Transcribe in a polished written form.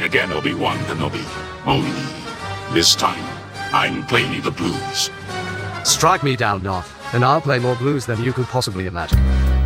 again, Obi-Wan Kenobi. Only this time, I'm playing the blues. Strike me down, Darth, and I'll play more blues than you could possibly imagine.